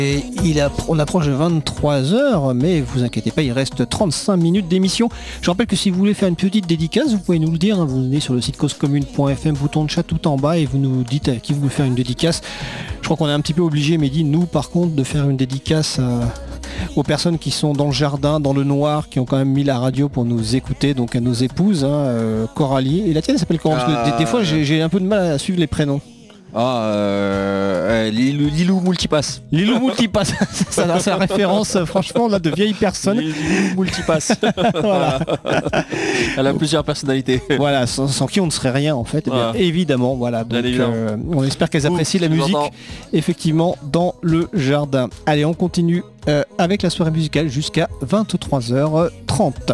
Et on approche de 23h, mais vous inquiétez pas, il reste 35 minutes d'émission. Je rappelle que si vous voulez faire une petite dédicace, vous pouvez nous le dire, hein, vous venez sur le site causecommune.fm, bouton de chat tout en bas, et vous nous dites à qui vous voulez faire une dédicace. Je crois qu'on est un petit peu obligé, Mehdi, nous par contre, de faire une dédicace aux personnes qui sont dans le jardin, dans le noir, qui ont quand même mis la radio pour nous écouter, donc à nos épouses, hein, Coralie. Et la tienne s'appelle comment? Parce que des fois j'ai un peu de mal à suivre les prénoms. Lilou Multipass. Lilou Multipass, c'est la référence franchement là de vieilles personnes. Lilou Multipass. Voilà. Elle a plusieurs personnalités. Voilà, sans qui on ne serait rien en fait. Voilà. Bien évidemment, voilà. Donc, on espère qu'elles apprécient la musique effectivement dans le jardin. Allez, on continue avec la soirée musicale jusqu'à 23h30.